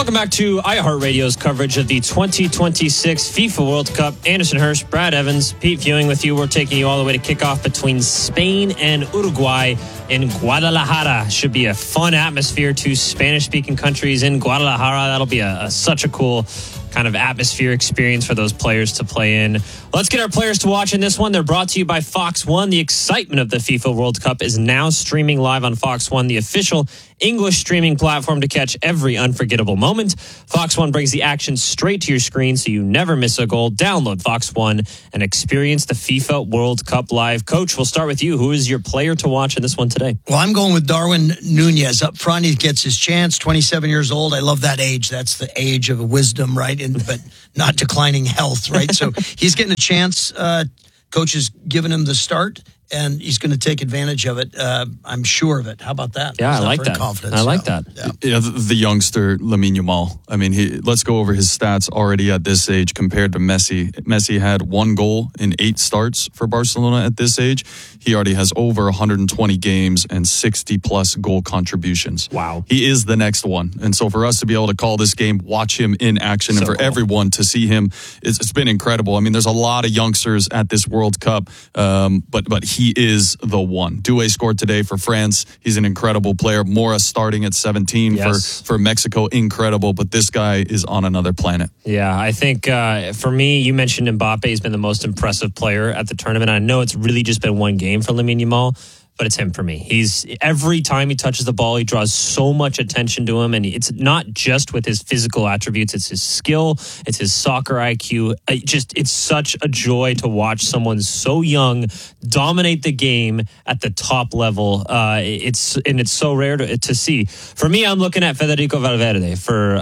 Welcome back to iHeartRadio's coverage of the 2026 FIFA World Cup. Anderson Hirsch, Brad Evans, Pete Viewing with you. We're taking you all the way to kickoff between Spain and Uruguay in Guadalajara. Should be a fun atmosphere. Two Spanish-speaking countries in Guadalajara. That'll be such a cool kind of atmosphere experience for those players to play in. Let's get our players to watch in this one. They're brought to you by Fox One. The excitement of the FIFA World Cup is now streaming live on Fox One, the official English streaming platform to catch every unforgettable moment. Fox One brings the action straight to your screen so you never miss a goal. Download Fox One and experience the FIFA World Cup live. Coach, we'll start with you. Who is your player to watch in this one today? Well, I'm going with Darwin Nunez up front. He gets his chance, 27 years old. I love that age. That's the age of wisdom, right? But not declining health, right? So he's getting a chance. Coach has given him the start, and he's going to take advantage of it. I'm sure of it. How about that? Yeah, I like that. Confidence. I like that. Yeah, the youngster, Lamine Yamal. I mean, let's go over his stats already at this age compared to Messi. Messi had 1 goal in 8 starts for Barcelona at this age. He already has over 120 games and 60-plus goal contributions. Wow. He is the next one. And so for us to be able to call this game, watch him in action, and for everyone to see him, it's been incredible. I mean, there's a lot of youngsters at this World Cup, but he is the one. Doué scored today for France. He's an incredible player. Mora starting at 17 for Mexico. Incredible. But this guy is on another planet. Yeah, I think for me, you mentioned Mbappe has been the most impressive player at the tournament. I know it's really just been one game for Lamine Yamal, but it's him for me. He's every time he touches the ball, he draws so much attention to him, and it's not just with his physical attributes. It's his skill, it's his soccer IQ. It's such a joy to watch someone so young dominate the game at the top level. It's so rare to see. For me, I'm looking at Federico Valverde for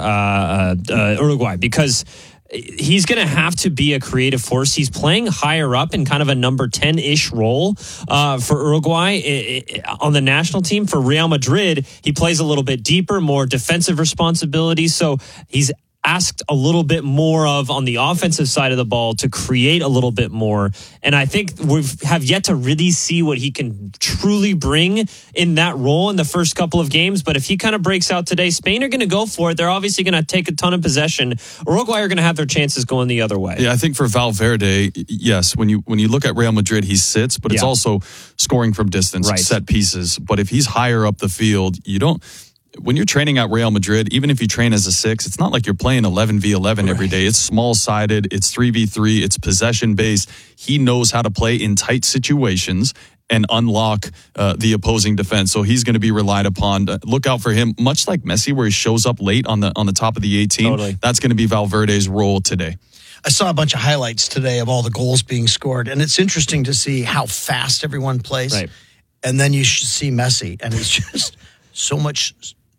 Uruguay because he's going to have to be a creative force. He's playing higher up in kind of a number 10-ish role for Uruguay on the national team. For Real Madrid, he plays a little bit deeper, more defensive responsibilities. So he's asked a little bit more of on the offensive side of the ball to create a little bit more. And I think we have yet to really see what he can truly bring in that role in the first couple of games. But if he kind of breaks out today, Spain are going to go for it. They're obviously going to take a ton of possession. Uruguay are going to have their chances going the other way. Yeah, I think for Valverde, yes, when you look at Real Madrid, he sits, but it's also scoring from distance, set pieces. But if he's higher up the field, when you're training at Real Madrid, even if you train as a 6, it's not like you're playing 11v11 every day. It's small-sided, it's 3v3, it's possession-based. He knows how to play in tight situations and unlock the opposing defense. So he's going to be relied upon. Look out for him, much like Messi, where he shows up late on the top of the 18. Totally. That's going to be Valverde's role today. I saw a bunch of highlights today of all the goals being scored, and it's interesting to see how fast everyone plays. Right. And then you should see Messi, and he's just so much...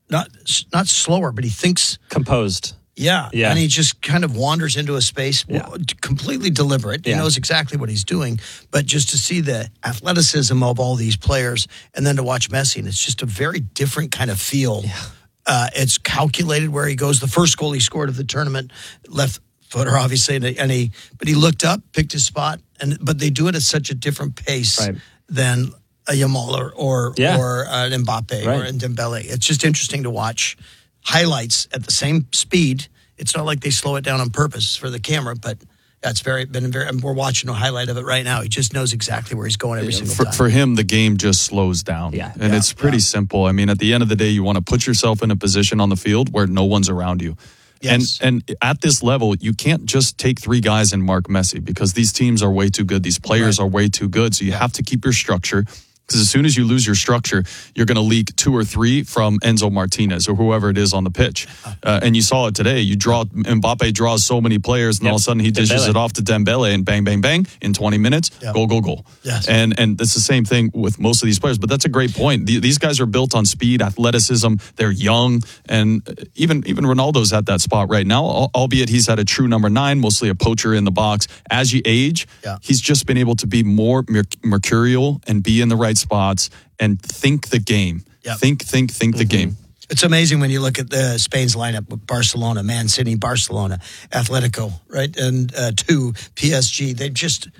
Not slower, but he thinks composed. Yeah. And he just kind of wanders into a space, completely deliberate. He knows exactly what he's doing. But just to see the athleticism of all these players and then to watch Messi, and it's just a very different kind of feel. Yeah. It's calculated where he goes. The first goal he scored of the tournament, left footer, obviously, but he looked up, picked his spot, but they do it at such a different pace than a Yamal or an Mbappe or a Dembele. It's just interesting to watch highlights at the same speed. It's not like they slow it down on purpose for the camera, but that's we're watching a highlight of it right now. He just knows exactly where he's going every single time. For him, the game just slows down. And it's pretty simple. I mean, at the end of the day, you want to put yourself in a position on the field where no one's around you. Yes. And at this level, you can't just take 3 guys and mark Messi because these teams are way too good. These players are way too good. So you have to keep your structure. Because as soon as you lose your structure, you're going to leak 2 or 3 from Enzo Martinez or whoever it is on the pitch. And you saw it today. Mbappe draws so many players, and all of a sudden he dishes it off to Dembele, and bang, bang, bang, in 20 minutes, goal. Yes. And it's the same thing with most of these players. But that's a great point. These guys are built on speed, athleticism. They're young, and even Ronaldo's at that spot right now, albeit he's had a true number 9, mostly a poacher in the box. As you age, he's just been able to be more mercurial and be in the right spots and think the game. Think the game. It's amazing when you look at the Spain's lineup with Barcelona, Man City, Barcelona, Atletico, right? And 2, PSG. They just,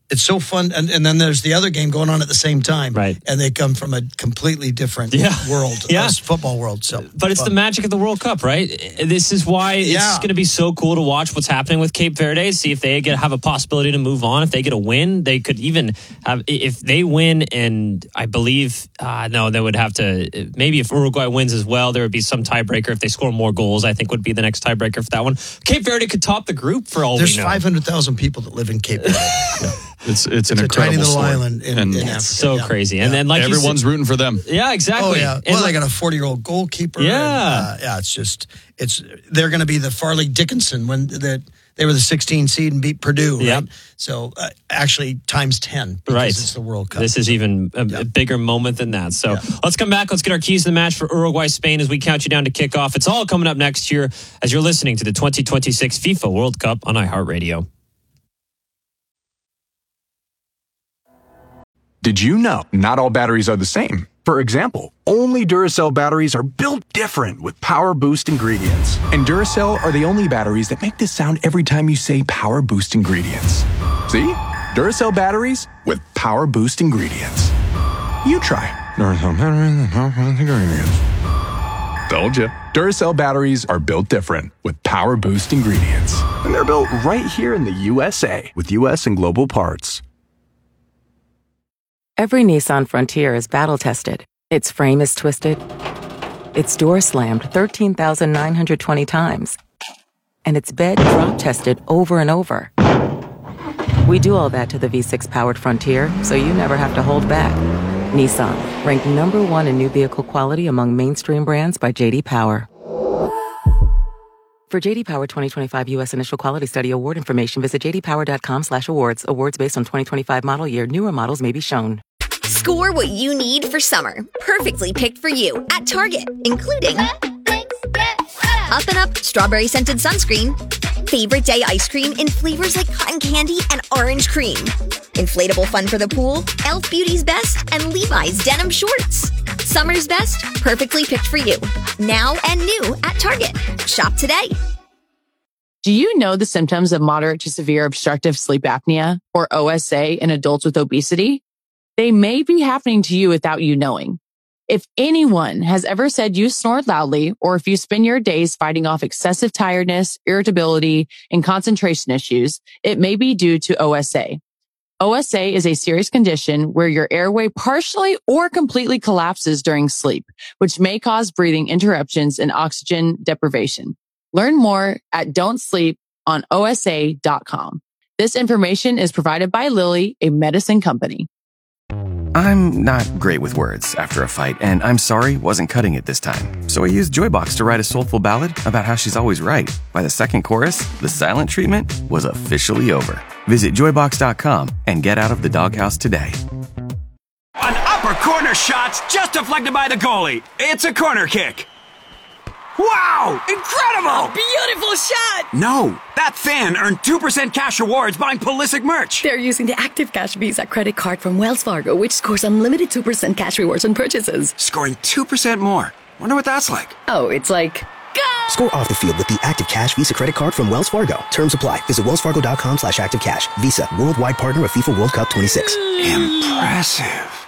It's so fun. And then there's the other game going on at the same time. Right. And they come from a completely different world, football world. So, but it's the magic of the World Cup, right? This is why it's going to be so cool to watch what's happening with Cape Verde, see if they have a possibility to move on. If they get a win, they could even have, if they win, and I believe, no, they would have to, maybe if Uruguay wins as well, there would be some tiebreaker. If they score more goals, I think would be the next tiebreaker for that one. Cape Verde could top the group for all we know. There's 500,000 people that live in Cape Verde. It's an incredible tiny little story. island in Africa. It's so crazy. And then like everyone's rooting for them. Yeah, exactly. Oh, yeah. Well, they got a 40-year-old goalkeeper. Yeah. And, they're going to be the Farley Dickinson when they were the 16 seed and beat Purdue, right? Yep. So actually times 10 because it's the World Cup. This is even a bigger moment than that. So let's come back. Let's get our keys to the match for Uruguay-Spain as we count you down to kickoff. It's all coming up next year as you're listening to the 2026 FIFA World Cup on iHeartRadio. Did you know not all batteries are the same? For example, only Duracell batteries are built different with Power Boost ingredients. And Duracell are the only batteries that make this sound every time you say Power Boost ingredients. See? Duracell batteries with Power Boost ingredients. You try Duracell batteries with Power Boost ingredients. Told you. Duracell batteries are built different with Power Boost ingredients. And they're built right here in the USA with US and global parts. Every Nissan Frontier is battle-tested. Its frame is twisted. Its door slammed 13,920 times. And its bed drop-tested over and over. We do all that to the V6-powered Frontier, so you never have to hold back. Nissan, ranked #1 in new vehicle quality among mainstream brands by J.D. Power. For J.D. Power 2025 U.S. Initial Quality Study award information, visit jdpower.com/awards. Awards based on 2025 model year. Newer models may be shown. Score what you need for summer. Perfectly picked for you at Target, including Up and Up strawberry scented sunscreen, favorite day ice cream in flavors like cotton candy and orange cream, inflatable fun for the pool, Elf Beauty's Best, and Levi's denim shorts. Summer's best, perfectly picked for you. Now and new at Target. Shop today. Do you know the symptoms of moderate to severe obstructive sleep apnea, or OSA, in adults with obesity? They may be happening to you without you knowing. If anyone has ever said you snore loudly, or if you spend your days fighting off excessive tiredness, irritability, and concentration issues, it may be due to OSA. OSA is a serious condition where your airway partially or completely collapses during sleep, which may cause breathing interruptions and oxygen deprivation. Learn more at don'tsleeponosa.com. This information is provided by Lilly, a medicine company. I'm not great with words after a fight, and I'm sorry wasn't cutting it this time. So I used Joybox to write a soulful ballad about how she's always right. By the second chorus, the silent treatment was officially over. Visit joybox.com and get out of the doghouse today. An upper corner shot's just deflected by the goalie. It's a corner kick. Wow! Incredible! Beautiful shot! No, that fan earned 2% cash rewards buying Pulisic merch. They're using the Active Cash Visa credit card from Wells Fargo, which scores unlimited 2% cash rewards on purchases. Scoring 2% more. Wonder what that's like. Oh, it's like... Go! Score off the field with the Active Cash Visa credit card from Wells Fargo. Terms apply. Visit wellsfargo.com/activecash. Visa, worldwide partner of FIFA World Cup 26. Impressive.